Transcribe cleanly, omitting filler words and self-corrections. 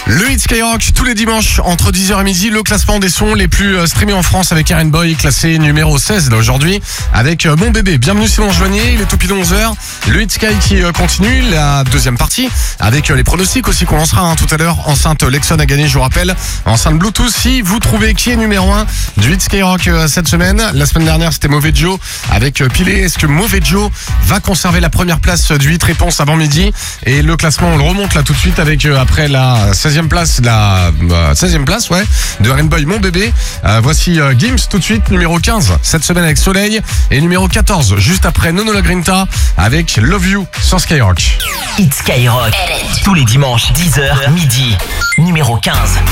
Le Hit Skyrock, tous les dimanches, entre 10h et midi, le classement des sons les plus streamés en France avec Aaron Boy, classé numéro 16 là, aujourd'hui, avec Mon Bébé. Bienvenue si vous rejoignez, il est tout pile 11h. Le Hit Sky qui continue, la deuxième partie, avec les pronostics aussi qu'on lancera tout à l'heure. Enceinte Lexon a gagné, je vous rappelle, enceinte Bluetooth. Si vous trouvez qui est numéro 1 du Hit Skyrock cette semaine, la semaine dernière c'était Mauvais Joe avec Pilé. Est-ce que Mauvais Joe va conserver la première place du Hit Réponse avant midi? Et le classement, on le remonte là tout de suite avec après la 16e place, ouais, de Aaron Boy, Mon Bébé. Voici Gims tout de suite, numéro 15 cette semaine avec Soleil, et numéro 14 juste après Nono La Grinta avec Love You sur Skyrock. Hit Skyrock, tous les dimanches 10h midi, numéro 15.